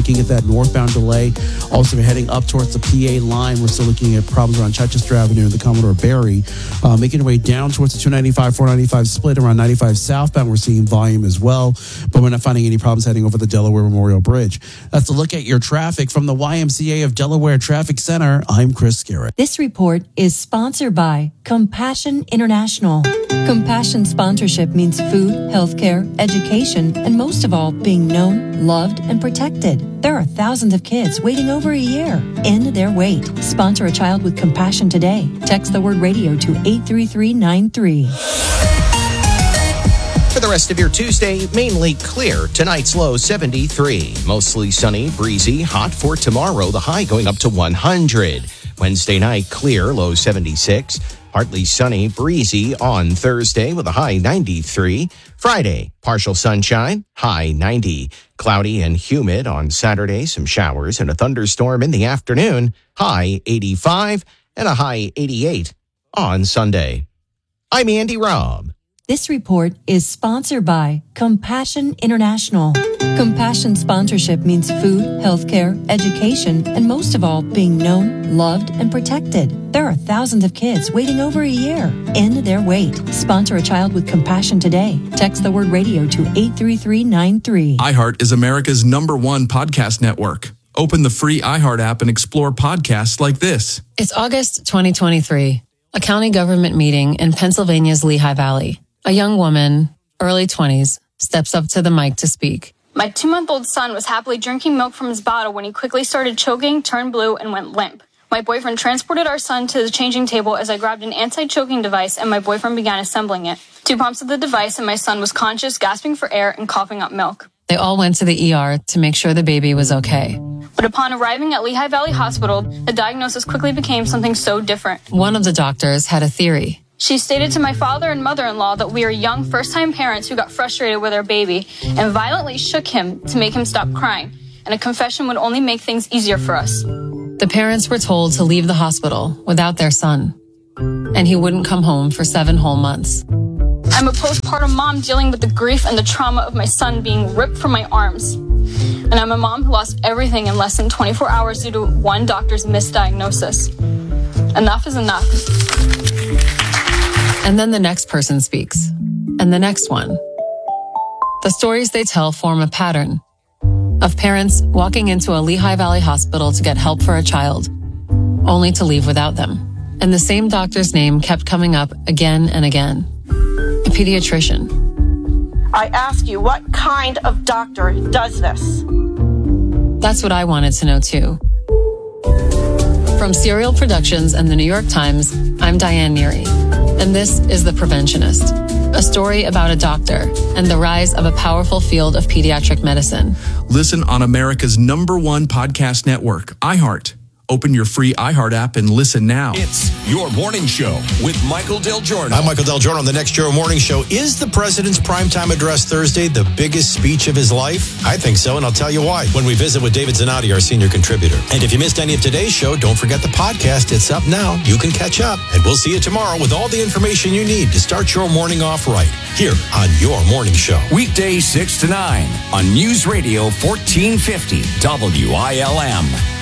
looking at that northbound delay. Also heading up towards the PA line, we're still looking at problems around Chichester Avenue and the Commodore Barry. Making our way down towards the 295, 495 split around 95 southbound, we're seeing volume as well, but we're not finding any problems heading over the Delaware Memorial Bridge. That's a look at your traffic from the YMCA of Delaware Traffic Center. I'm Chris Garrett. This report is sponsored by Compassion International. Compassion sponsorship means food, healthcare, education, and most of all, being known, loved, and protected. There are thousands of kids waiting over a year. End their wait. Sponsor a child with compassion today. Text the word radio to 83393. For the rest of your Tuesday, mainly clear. Tonight's low 73. Mostly sunny, breezy, hot for tomorrow. The high going up to 100. Wednesday night, clear, low 76. Partly sunny, breezy on Thursday with a high 93. Friday, partial sunshine, high 90. Cloudy and humid on Saturday, some showers and a thunderstorm in the afternoon, high 85 and a high 88 on Sunday. I'm Andy Robb. This report is sponsored by Compassion International. Compassion sponsorship means food, healthcare, education, and most of all, being known, loved, and protected. There are thousands of kids waiting over a year. End their wait. Sponsor a child with compassion today. Text the word radio to 83393. iHeart is America's #1 podcast network. Open the free iHeart app and explore podcasts like this. It's August 2023, a county government meeting in Pennsylvania's Lehigh Valley. A young woman, early 20s, steps up to the mic to speak. My 2-month-old son was happily drinking milk from his bottle when he quickly started choking, turned blue, and went limp. My boyfriend transported our son to the changing table as I grabbed an anti-choking device and my boyfriend began assembling it. 2 pumps of the device and my son was conscious, gasping for air, and coughing up milk. They all went to the ER to make sure the baby was okay. But upon arriving at Lehigh Valley Hospital, the diagnosis quickly became something so different. One of the doctors had a theory. She stated to my father and mother-in-law that we are young first-time parents who got frustrated with our baby and violently shook him to make him stop crying, and a confession would only make things easier for us. The parents were told to leave the hospital without their son, and he wouldn't come home for 7 whole months. I'm a postpartum mom dealing with the grief and the trauma of my son being ripped from my arms. And I'm a mom who lost everything in less than 24 hours due to one doctor's misdiagnosis. Enough is enough. And then the next person speaks, and the next one. The stories they tell form a pattern of parents walking into a Lehigh Valley hospital to get help for a child, only to leave without them. And the same doctor's name kept coming up again and again. A pediatrician. I ask you, what kind of doctor does this? That's what I wanted to know too. From Serial Productions and the New York Times, I'm Diane Neary. And this is The Preventionist, a story about a doctor and the rise of a powerful field of pediatric medicine. Listen on America's #1 podcast network, iHeart. Open your free iHeart app and listen now. It's Your Morning Show with Michael Del Giorno. I'm Michael Del Giorno on the next Your Morning Show. Is the president's primetime address Thursday the biggest speech of his life? I think so, and I'll tell you why when we visit with David Zanotti, our senior contributor. And if you missed any of today's show, don't forget the podcast. It's up now. You can catch up. And we'll see you tomorrow with all the information you need to start your morning off right here on Your Morning Show. Weekdays 6 to 9 on News Radio 1450 WILM.